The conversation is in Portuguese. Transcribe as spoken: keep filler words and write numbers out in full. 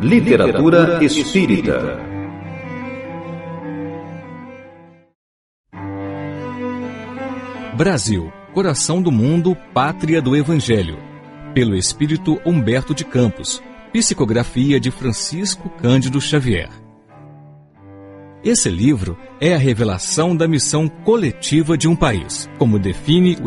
Literatura espírita. Brasil, coração do mundo, pátria do Evangelho. Pelo espírito Humberto de Campos. Psicografia de Francisco Cândido Xavier. Esse livro é a revelação da missão coletiva de um país, como define